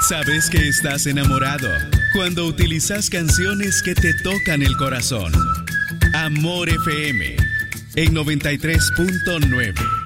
Sabes que estás enamorado cuando utilizas canciones que te tocan el corazón. Amor FM en 93.9.